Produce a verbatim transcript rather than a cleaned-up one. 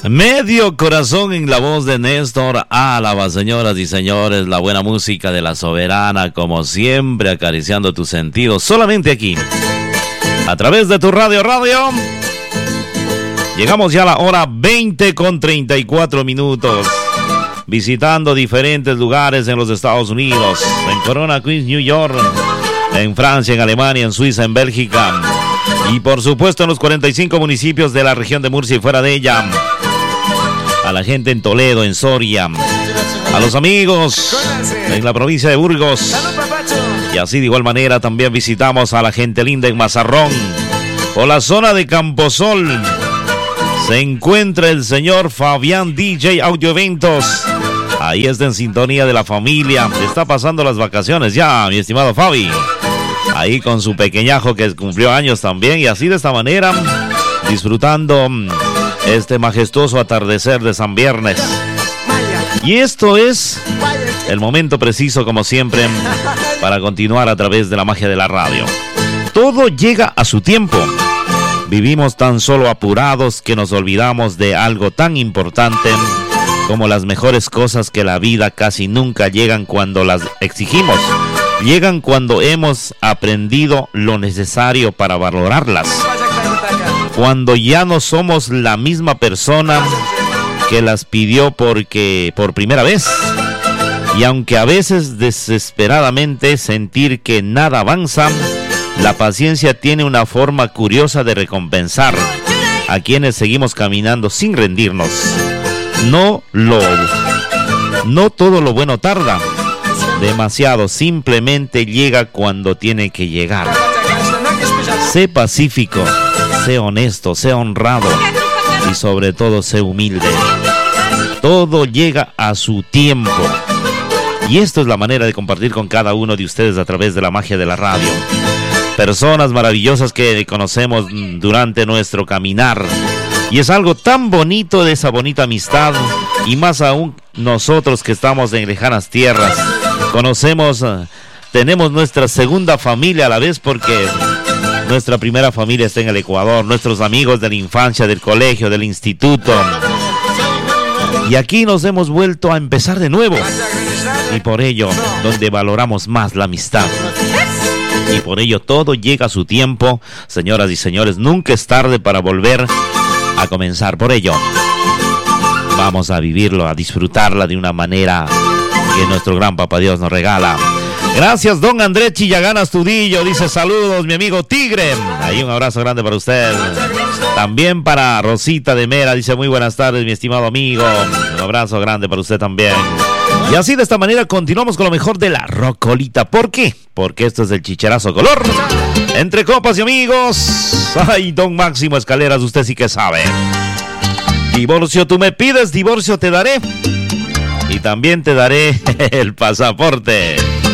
Medio corazón en la voz de Néstor Álava, señoras y señores, la buena música de La Soberana, como siempre, acariciando tus sentidos, solamente aquí, a través de tu radio radio. Llegamos ya a la hora veinte con treinta y cuatro minutos, visitando diferentes lugares en los Estados Unidos, en Corona, Queens, New York, en Francia, en Alemania, en Suiza, en Bélgica, y por supuesto en los cuarenta y cinco municipios de la región de Murcia y fuera de ella. A la gente en Toledo, en Soria, a los amigos en la provincia de Burgos, y así de igual manera también visitamos a la gente linda en Mazarrón. Por la zona de Camposol se encuentra el señor Fabián D J Audio Eventos. Ahí está en sintonía de la familia. Está pasando las vacaciones ya, mi estimado Fabi. Ahí con su pequeñajo que cumplió años también, y así de esta manera disfrutando este majestuoso atardecer de San Viernes. Y esto es el momento preciso, como siempre, para continuar a través de la magia de la radio. Todo llega a su tiempo. Vivimos tan solo apurados que nos olvidamos de algo tan importante como las mejores cosas que la vida casi nunca llegan cuando las exigimos. Llegan cuando hemos aprendido lo necesario para valorarlas. Cuando ya no somos la misma persona que las pidió porque por primera vez. Y aunque a veces desesperadamente sentir que nada avanza, la paciencia tiene una forma curiosa de recompensar a quienes seguimos caminando sin rendirnos. No lo, no todo lo bueno tarda. Demasiado simplemente llega cuando tiene que llegar. Sé pacífico. Sé honesto, sé honrado y sobre todo sé humilde. Todo llega a su tiempo. Y esto es la manera de compartir con cada uno de ustedes a través de la magia de la radio. Personas maravillosas que conocemos durante nuestro caminar. Y es algo tan bonito de esa bonita amistad. Y más aún nosotros que estamos en lejanas tierras. Conocemos, tenemos nuestra segunda familia a la vez, porque nuestra primera familia está en el Ecuador, nuestros amigos de la infancia, del colegio, del instituto. Y aquí nos hemos vuelto a empezar de nuevo. Y por ello, donde valoramos más la amistad. Y por ello todo llega a su tiempo, señoras y señores. Nunca es tarde para volver a comenzar. Por ello, vamos a vivirlo, a disfrutarla de una manera que nuestro gran Papá Dios nos regala. Gracias, don Andrés Chillagán Astudillo. Dice saludos, mi amigo Tigre. Ahí un abrazo grande para usted. También para Rosita de Mera. Dice muy buenas tardes, mi estimado amigo. Un abrazo grande para usted también. Y así de esta manera continuamos con lo mejor de la rocolita. ¿Por qué? Porque esto es el chicharazo color. Entre copas y amigos. Ay, don Máximo Escaleras, usted sí que sabe. Divorcio tú me pides, divorcio te daré. Y también te daré el pasaporte.